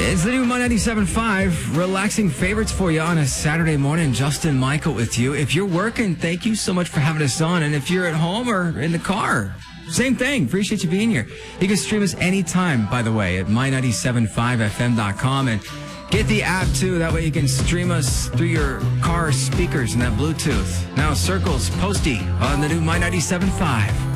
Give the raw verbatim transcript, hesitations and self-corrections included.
It's the new My ninety-seven point five, relaxing favorites for you on a Saturday morning. Justin Michael with you. If you're working, thank you so much for having us on. And if you're at home or in the car, same thing. Appreciate you being here. You can stream us anytime, by the way, at my nine seven five f m dot com. And get the app, too. That way you can stream us through your car speakers and that Bluetooth. Now, Circles, Posty on the new My ninety-seven point five.